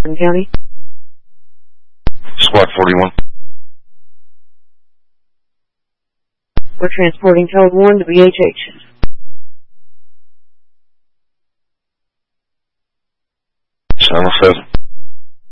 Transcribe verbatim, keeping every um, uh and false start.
Martin County. Squad forty-one. We're transporting code one to B H H. Channel seven.